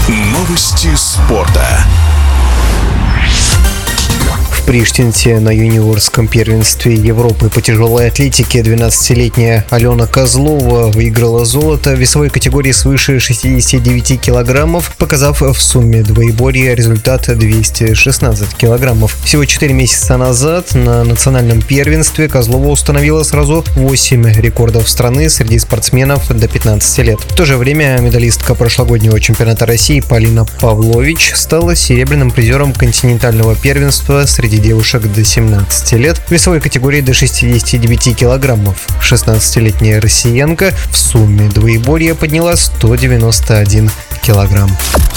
Новости спорта. В Приштинте на юниорском первенстве Европы по тяжелой атлетике 12-летняя Алена Козлова выиграла золото в весовой категории свыше 69 килограммов, показав в сумме двоеборья результат 216 килограммов. Всего 4 месяца назад на национальном первенстве Козлова установила сразу 8 рекордов страны среди спортсменов до 15 лет. В то же время медалистка прошлогоднего чемпионата России Полина Павлович стала серебряным призером континентального первенства среди девушек до 17 лет в весовой категории до 69 килограммов. 16-летняя россиянка в сумме двоеборья подняла 191 килограмм.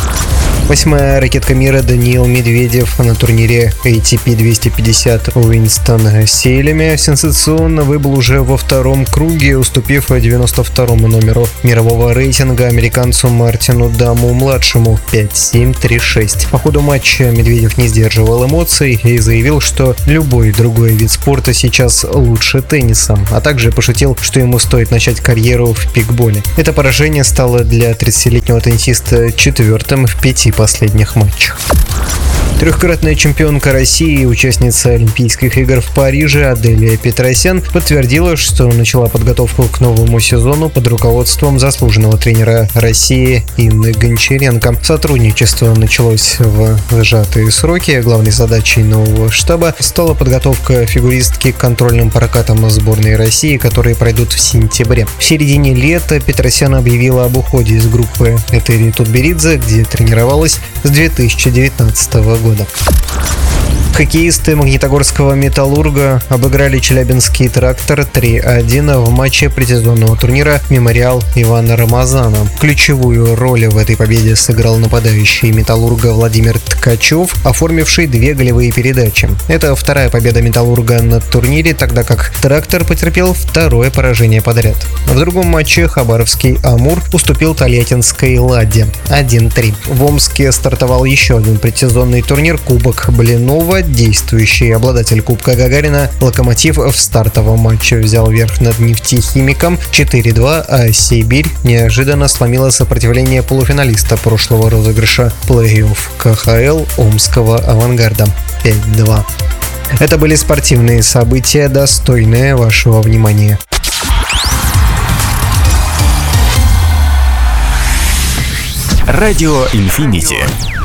8-я ракетка мира Даниил Медведев на турнире ATP 250 Уинстон-Сейлеме сенсационно выбыл уже во втором круге, уступив 92-му номеру мирового рейтинга американцу Мартину Даму-младшему 5-7-3-6. По ходу матча Медведев не сдерживал эмоций и заявил, что любой другой вид спорта сейчас лучше тенниса, а также пошутил, что ему стоит начать карьеру в пикболе. Это поражение стало для 30-летнего теннисиста четвертым в 5 последних матчах. Трехкратная чемпионка России и участница Олимпийских игр в Париже Аделия Петросян подтвердила, что начала подготовку к новому сезону под руководством заслуженного тренера России Инны Гончаренко. Сотрудничество началось в сжатые сроки. Главной задачей нового штаба стала подготовка фигуристки к контрольным прокатам сборной России, которые пройдут в сентябре. В середине лета Петросян объявила об уходе из группы Этери Тутберидзе, где тренировалась с 2019 года. Хоккеисты Магнитогорского «Металлурга» обыграли Челябинский «Трактор» 3-1 в матче предсезонного турнира «Мемориал» Ивана Рамазана. Ключевую роль в этой победе сыграл нападающий «Металлурга» Владимир Ткачев, оформивший 2 голевые передачи. Это вторая победа «Металлурга» на турнире, тогда как «Трактор» потерпел второе поражение подряд. В другом матче хабаровский «Амур» уступил тольяттинской «Ладе» 1-3. В Омске стартовал еще один предсезонный турнир «Кубок Блинова». Действующий обладатель Кубка Гагарина «Локомотив» в стартовом матче взял верх над «Нефтехимиком» 4-2, а «Сибирь» неожиданно сломила сопротивление полуфиналиста прошлого розыгрыша плей-офф КХЛ Омского «Авангарда» 5-2. Это были спортивные события, достойные вашего внимания. Радио Инфинити.